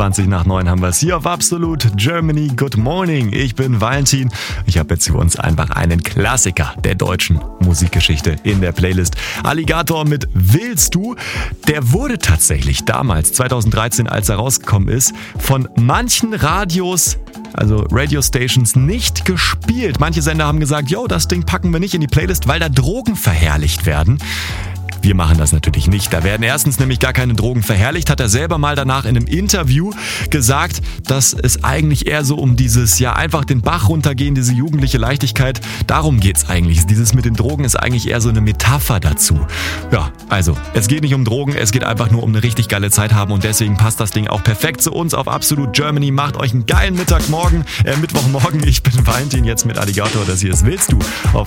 20 nach 9 haben wir es hier auf Absolut Germany. Good morning, ich bin Valentin. Ich habe jetzt für uns einfach einen Klassiker der deutschen Musikgeschichte in der Playlist. Alligator mit Willst du? Der wurde tatsächlich damals, 2013, als er rausgekommen ist, von manchen Radios, also Radio Stations, nicht gespielt. Manche Sender haben gesagt, yo, das Ding packen wir nicht in die Playlist, weil da Drogen verherrlicht werden. Wir machen das natürlich nicht. Da werden erstens nämlich gar keine Drogen verherrlicht. Hat er selber mal danach in einem Interview gesagt, dass es eigentlich eher so um dieses, ja, einfach den Bach runtergehen, diese jugendliche Leichtigkeit. Darum geht's eigentlich. Dieses mit den Drogen ist eigentlich eher so eine Metapher dazu. Ja, also, es geht nicht um Drogen, es geht einfach nur um eine richtig geile Zeit haben und deswegen passt das Ding auch perfekt zu uns auf Absolut Germany. Macht euch einen geilen Mittwochmorgen. Ich bin Valentin jetzt mit Alligator. Das hier ist Willst du? Auf